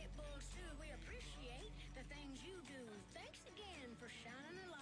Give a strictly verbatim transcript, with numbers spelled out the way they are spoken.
Pitbulls too, we appreciate the things you do. Thanks again for shining a light